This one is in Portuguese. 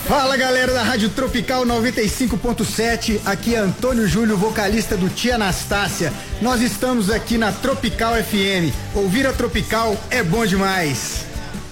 Fala galera da Rádio Tropical 95.7, aqui é Antônio Júlio, vocalista do Tia Anastácia. Nós estamos aqui na Tropical FM. Ouvir a Tropical é bom demais.